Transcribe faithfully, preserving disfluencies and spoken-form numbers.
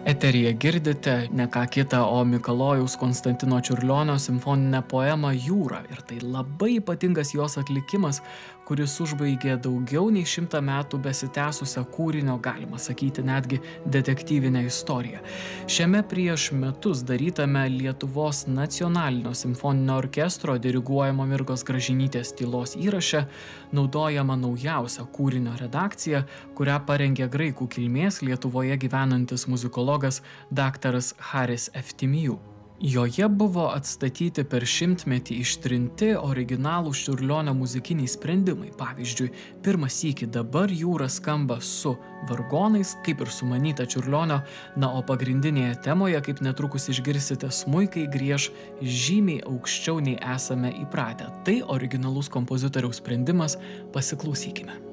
Eteryje girdite ne ką kitą, o Mikalojaus Konstantino Čiurlionio simfoninę poemą Jūra. Ir tai labai ypatingas jos atlikimas, kuris užbaigė daugiau nei šimtą metų besitęsusią kūrinio, galima sakyti, netgi detektyvinę istoriją. Šiame prieš metus darytame Lietuvos nacionalinio simfoninio orkestro diriguojamo Mirgos Gražinytės tylos įraše naudojama naujausia kūrinio redakcija, kurią parengė graikų kilmės Lietuvoje gyvenantis muzikologas daktaras Haris Eftimijų. Joje buvo atstatyti per šimtmetį ištrinti originalūs Čiurlionio muzikiniai sprendimai. Pavyzdžiui, pirmą sykį dabar Jūra skamba su vargonais, kaip ir sumanyta Čiurlionio, na o pagrindinėje temoje, kaip netrukus išgirsite, smuikai grieš žymiai aukščiau nei esame įpratę. Tai originalus kompozitoriaus sprendimas, pasiklausykime.